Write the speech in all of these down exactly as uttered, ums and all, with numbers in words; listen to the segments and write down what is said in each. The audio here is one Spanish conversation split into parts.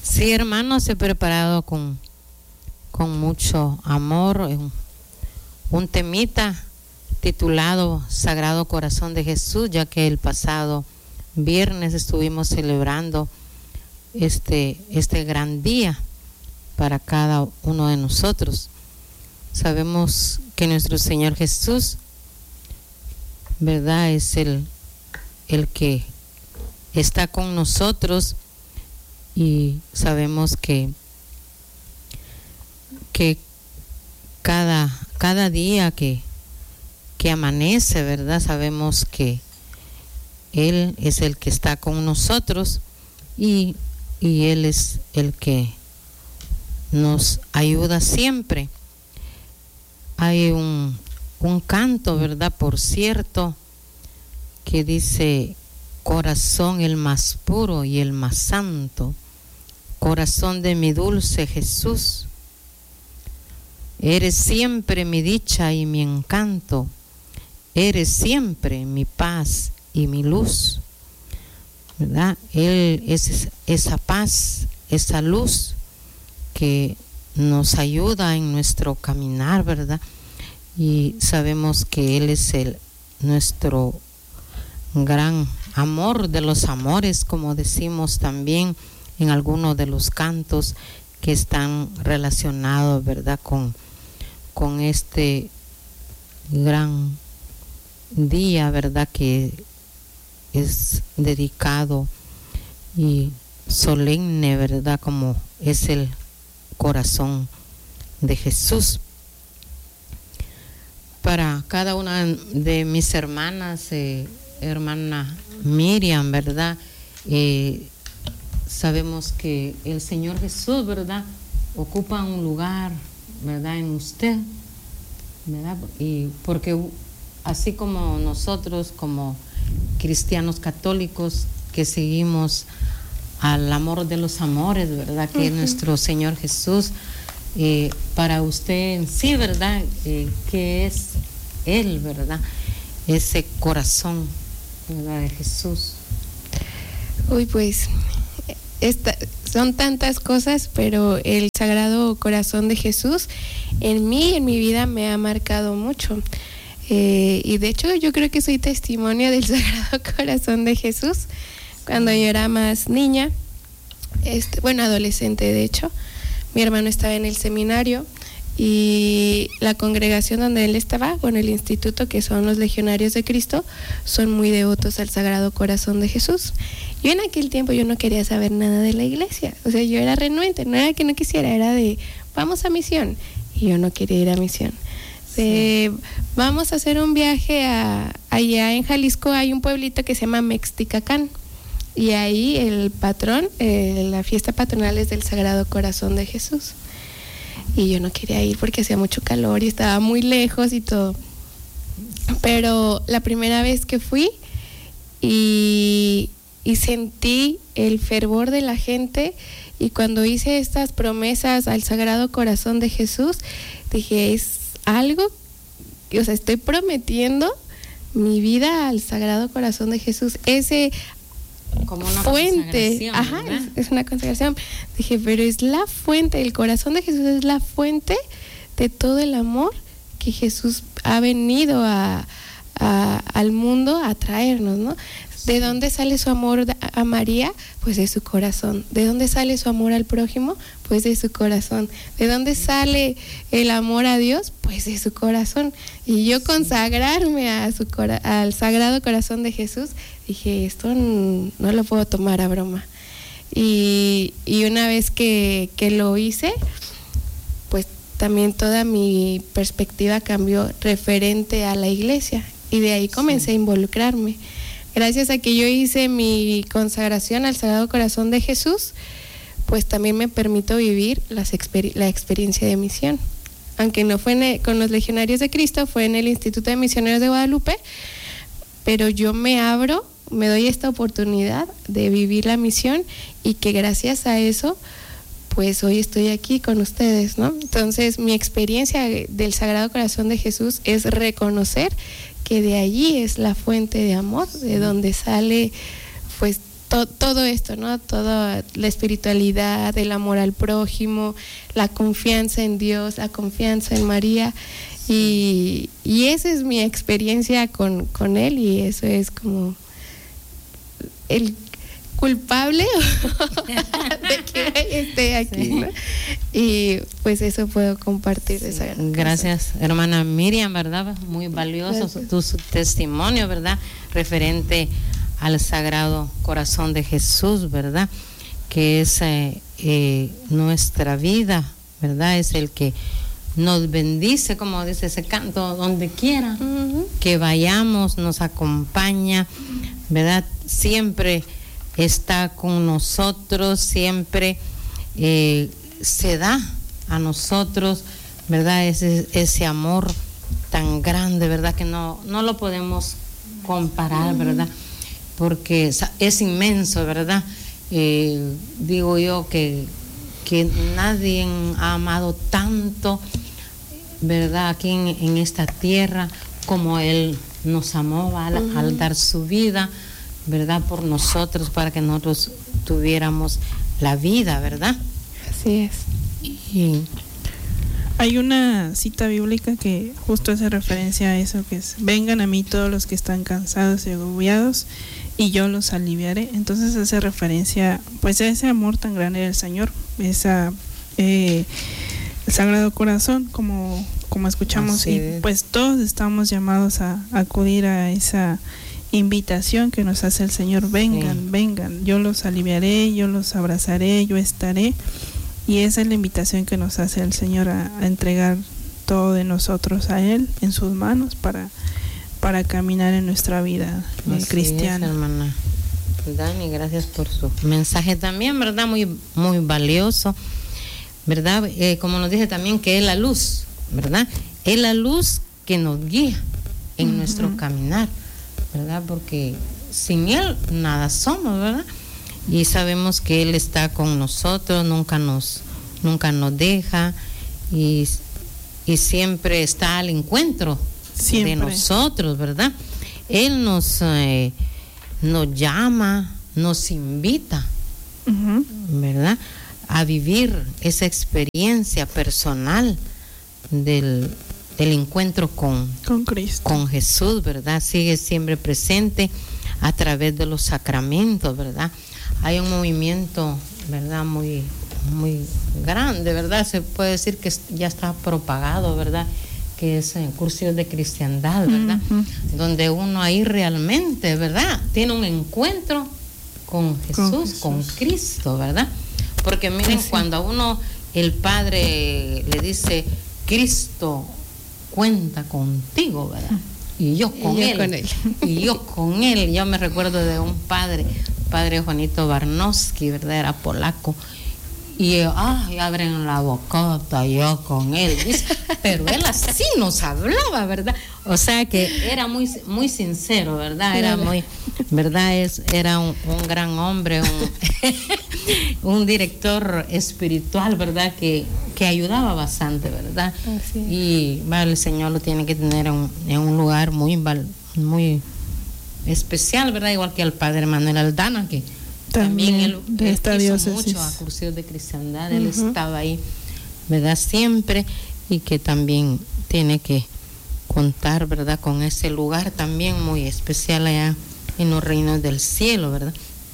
Sí, hermanos, he preparado con, con mucho amor un, un temita titulado Sagrado Corazón de Jesús, ya que el pasado viernes estuvimos celebrando este, este gran día para cada uno de nosotros. Sabemos que nuestro Señor Jesús, ¿verdad?, es el, el que está con nosotros, y sabemos que, que cada, cada día que, que amanece, ¿verdad?, sabemos que Él es el que está con nosotros y, y Él es el que nos ayuda siempre. Hay un, un canto, ¿verdad?, por cierto, que dice: corazón el más puro y el más santo, corazón de mi dulce Jesús, eres siempre mi dicha y mi encanto, eres siempre mi paz y mi luz, ¿verdad? Él es esa paz, esa luz que nos ayuda en nuestro caminar, ¿verdad? Y sabemos que Él es el nuestro gran amor de los amores, como decimos también en algunos de los cantos que están relacionados, ¿verdad?, con, con este gran día, ¿verdad?, que es dedicado y solemne, ¿verdad?, como es el corazón de Jesús. Para cada una de mis hermanas, eh, hermana Miriam, ¿verdad?, eh, sabemos que el Señor Jesús, ¿verdad?, ocupa un lugar, ¿verdad?, en usted, ¿verdad? Y porque así como nosotros, como cristianos católicos que seguimos al amor de los amores, ¿verdad?, que uh-huh. es nuestro Señor Jesús, eh, para usted en sí, ¿verdad?, eh, ¿qué es Él, ¿verdad?, ese corazón, ¿verdad?, de Jesús? Uy, pues esta, son tantas cosas, pero el Sagrado Corazón de Jesús en mí, en mi vida, me ha marcado mucho. Eh, y de hecho yo creo que soy testimonio del Sagrado Corazón de Jesús. Cuando yo era más niña, este, bueno, adolescente de hecho, mi hermano estaba en el seminario y la congregación donde él estaba, bueno, el instituto, que son los Legionarios de Cristo, son muy devotos al Sagrado Corazón de Jesús. Yo en aquel tiempo yo no quería saber nada de la iglesia, o sea, yo era renuente, no era que no quisiera, era de vamos a misión, y yo no quería ir a misión. De, sí. Vamos a hacer un viaje a, allá en Jalisco hay un pueblito que se llama Mexticacán, y ahí el patrón, eh, la fiesta patronal es del Sagrado Corazón de Jesús. Y yo no quería ir porque hacía mucho calor y estaba muy lejos y todo. Pero la primera vez que fui y, y sentí el fervor de la gente, y cuando hice estas promesas al Sagrado Corazón de Jesús, dije, es algo, o sea, estoy prometiendo mi vida al Sagrado Corazón de Jesús. Ese como una fuente, ajá, es, es una consagración. Dije, pero es la fuente, el corazón de Jesús es la fuente de todo el amor que Jesús ha venido a, a, al mundo a traernos, ¿no? ¿De dónde sale su amor a María? Pues de su corazón. ¿De dónde sale su amor al prójimo? Pues de su corazón. ¿De dónde sale el amor a Dios? Pues de su corazón. Y yo consagrarme a su cora- al Sagrado Corazón de Jesús, dije, esto n- no lo puedo tomar a broma. Y, y una vez que, que lo hice, pues también toda mi perspectiva cambió referente a la iglesia. Y de ahí comencé sí. a involucrarme. Gracias a que yo hice mi consagración al Sagrado Corazón de Jesús, pues también me permito vivir las exper- la experiencia de misión. Aunque no fue en el, con los Legionarios de Cristo, fue en el Instituto de Misioneros de Guadalupe, pero yo me abro, me doy esta oportunidad de vivir la misión, y que gracias a eso, pues hoy estoy aquí con ustedes, ¿no? Entonces, mi experiencia del Sagrado Corazón de Jesús es reconocer que de allí es la fuente de amor, de donde sale pues to, todo esto, ¿no? Toda la espiritualidad, el amor al prójimo, la confianza en Dios, la confianza en María. Y, y esa es mi experiencia con, con él, y eso es como el culpable de que esté aquí, sí. ¿no? Y pues eso puedo compartir de esa gran Gracias, cosa. hermana Miriam, ¿verdad? Muy valioso su, tu su testimonio, ¿verdad? Referente al Sagrado Corazón de Jesús, ¿verdad? Que es eh, eh, nuestra vida, ¿verdad? Es el que nos bendice, como dice ese canto, donde quiera uh-huh. que vayamos, nos acompaña, ¿verdad? Siempre está con nosotros, siempre eh, se da a nosotros, ¿verdad? Ese, ese amor tan grande, ¿verdad? Que no, no lo podemos comparar, ¿verdad? Porque es, es inmenso, ¿verdad? Eh, digo yo que, que nadie ha amado tanto, ¿verdad? Aquí en, en esta tierra como Él nos amó al, uh-huh. al dar su vida, ¿verdad? Por nosotros, para que nosotros tuviéramos la vida, ¿verdad? Así es. Y hay una cita bíblica que justo hace referencia a eso, que es: vengan a mí todos los que están cansados y agobiados, y yo los aliviaré. Entonces hace referencia pues a ese amor tan grande del Señor, esa eh, el Sagrado Corazón, como, como escuchamos. Así y es. Pues todos estamos llamados a, a acudir a esa invitación que nos hace el Señor: vengan, sí. vengan, yo los aliviaré, yo los abrazaré, yo estaré. Y esa es la invitación que nos hace el Señor a, a entregar todo de nosotros a Él en sus manos para, para caminar en nuestra vida eh, cristiana. Es, hermana Dani, gracias por su mensaje también, ¿verdad? Muy, muy valioso, ¿verdad? Eh, como nos dice también que es la luz, ¿verdad? Es la luz que nos guía en uh-huh. nuestro caminar, ¿verdad? Porque sin Él nada somos, ¿verdad? Y sabemos que Él está con nosotros, nunca nos, nunca nos deja, y, y siempre está al encuentro siempre. de nosotros, ¿verdad? Él nos, eh, nos llama, nos invita, uh-huh. ¿verdad? A vivir esa experiencia personal del, del encuentro con, con Cristo, con Jesús, ¿verdad? Sigue siempre presente a través de los sacramentos, ¿verdad? Hay un movimiento, ¿verdad? Muy, muy grande, ¿verdad? Se puede decir que ya está propagado, ¿verdad? Que es en cursos de cristiandad, ¿verdad? Uh-huh. Donde uno ahí realmente, ¿verdad? Tiene un encuentro con Jesús, con, Jesús. con Cristo, ¿verdad? Porque miren, sí. cuando a uno el Padre le dice: Cristo cuenta contigo, ¿verdad? Y yo con, y yo él, con él. Y yo con él. Yo me recuerdo de un padre, padre Juanito Barnowski, ¿verdad? Era polaco. Y ay, abren la bocota, yo con él. Dice, pero él así nos hablaba, ¿verdad? O sea que era muy, muy sincero, ¿verdad? Era muy, ¿verdad? Es, era un, un gran hombre, un, un director espiritual, ¿verdad? Que, que ayudaba bastante, ¿verdad? Así. Y vale, el Señor lo tiene que tener en un, en un lugar muy, muy especial, ¿verdad? Igual que al padre Manuel Aldana, que también, también él, de él esta hizo mucho a cursos de cristiandad, uh-huh. él estaba ahí, ¿verdad? Siempre, y que también tiene que contar, ¿verdad? Con ese lugar también muy especial allá en los reinos del cielo, ¿verdad?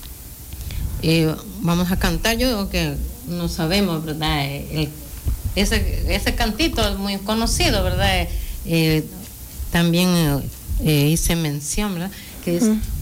Eh, vamos a cantar, yo digo que no sabemos, ¿verdad? El, ese, ese cantito es muy conocido, ¿verdad? Eh, también eh, hice mención, ¿verdad? Que es uh-huh.